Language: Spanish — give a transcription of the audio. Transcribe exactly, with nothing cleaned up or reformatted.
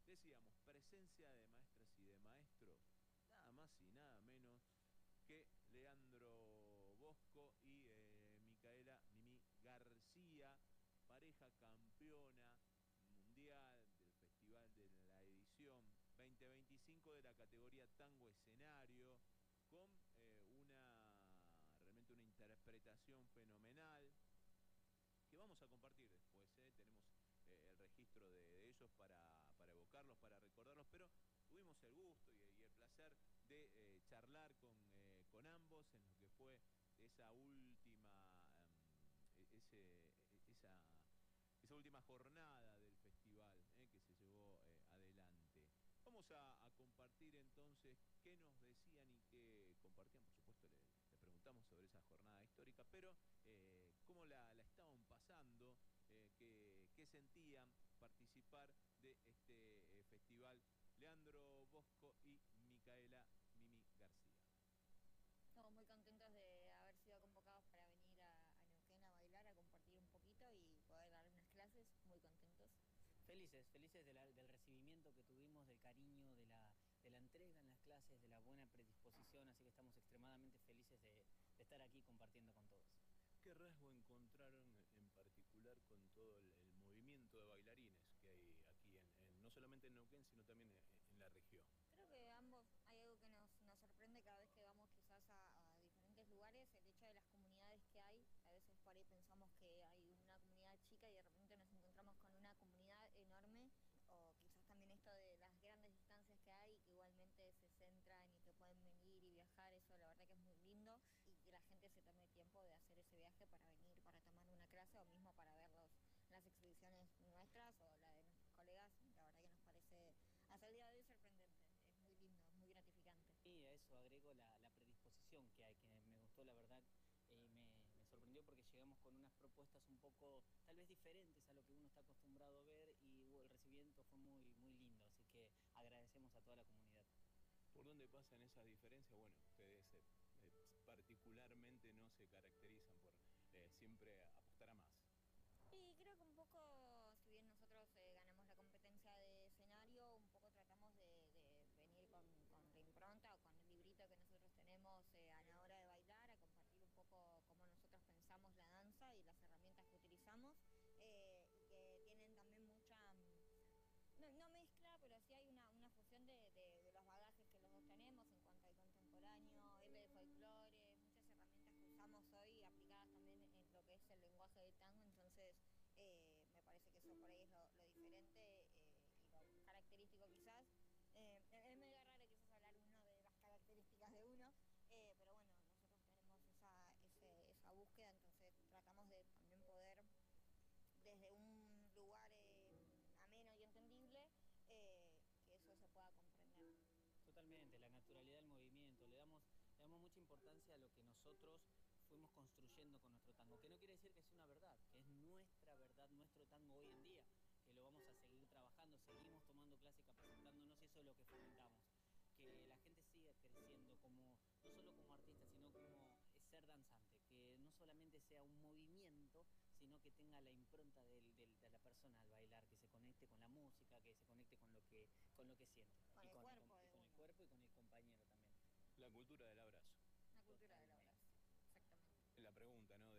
Decíamos, presencia de maestras y de maestros, nada más y nada menos que Leandro Bosco y eh, Micaela Mimi García, pareja campeona mundial del festival de la edición veinte veinticinco de la categoría tango escenario, con eh, una realmente una interpretación fenomenal que vamos a compartir después, ¿eh? Tenemos eh, el registro de, de ellos para, para evocarlos, para recordarlos, pero tuvimos el gusto y, y el placer de eh, charlar con, eh, con ambos en lo que fue esa última, um, ese, esa, esa última jornada del festival, ¿eh? Que se llevó eh, adelante. Vamos a, a, compartir entonces qué nos decían y qué compartían. Por supuesto, le, le preguntamos sobre esa jornada histórica, pero eh, cómo la, la, estaban pasando, eh, qué, qué sentían participar de este eh, festival. Leandro Bosco y Micaela Mimi García. Estamos muy contentos de haber sido convocados para venir a, a Neuquén a bailar, a compartir un poquito y poder dar unas clases. Muy contentos. Felices, felices de la, del recibimiento que tuvimos, del cariño, de la, de la entrega en las clases, de la buena predisposición, así que estamos extremadamente felices de, de estar aquí compartiendo con todos. ¿Qué rasgo encontraron en particular con todo el, el movimiento de bailarines que hay aquí, en, en, no solamente en Neuquén, sino también en, en la región? Creo que ambos hay algo que nos, nos sorprende cada vez que vamos quizás a, a diferentes lugares, el hecho de las comunidades que hay. A veces por ahí pensamos que hay una comunidad chica y de repente nos encontramos con una comunidad enorme, o quizás también esto de las grandes distancias que hay, que igualmente se centran y que pueden venir y viajar. Eso la verdad que es muy lindo, y que la gente se tome tiempo de hacer ese viaje para venir, para tomar una clase o mismo para ver los, las exhibiciones nuestras o la de nuestros colegas. La verdad que nos parece hasta el día de hoy sorprendente. Es muy lindo, muy gratificante. Y a eso agrego la, la predisposición que hay, que me gustó la verdad. Eh, me, me sorprendió porque llegamos con unas propuestas un poco tal vez diferentes a lo que uno está acostumbrado a ver, y el recibimiento fue muy, muy lindo, así que agradecemos a toda la comunidad. ¿Por dónde pasan esas diferencias? Bueno, ustedes eh, eh, particularmente no se caracterizan por eh, siempre apostar a más. Y creo que un poco, si bien nosotros eh, ganamos la competencia de escenario, un poco tratamos de, de venir con, con la impronta o con el librito que nosotros tenemos eh, a la hora de bailar, a compartir un poco cómo nosotros pensamos la danza y las herramientas que utilizamos, eh, y que tienen también mucha... No, no mezcla, pero sí hay una, una fusión de, de, de los bagajes que los dos tenemos en cuanto al contemporáneo, el de folclore, muchas herramientas que usamos hoy aplicadas también en lo que es el lenguaje del tango. Entonces eh, me parece que eso por ahí es lo, lo diferente eh, y lo característico quizás. Eh, es medio raro quizás hablar uno de las características de uno, eh, pero bueno, nosotros tenemos esa, ese, esa búsqueda, entonces tratamos de también poder desde un lugar eh, ameno y entendible, eh, que eso se pueda comprender. Totalmente, la naturalidad del movimiento, le damos, le damos mucha importancia a lo que nosotros fuimos construyendo con nuestro tango, que no quiere decir que es una verdad, que es nuestra verdad, nuestro tango hoy en día, que lo vamos a seguir trabajando, seguimos tomando clase y capacitándonos, y eso es lo que fomentamos. Que la gente siga creciendo como, no solo como artista, sino como ser danzante, que no solamente sea un movimiento, sino que tenga la impronta del, del, de la persona al bailar, que se conecte con la música, que se conecte con lo que, con lo que siente. Con Y el con, cuerpo y de con el uno. cuerpo y con el compañero también. La cultura del abrazo. La cultura del Totalmente. abrazo, exactamente. La pregunta, ¿no?